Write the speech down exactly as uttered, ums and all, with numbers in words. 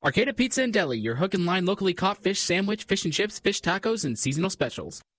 Arcata Pizza and Deli, your hook and line locally caught fish sandwich, fish and chips, fish tacos, and seasonal specials.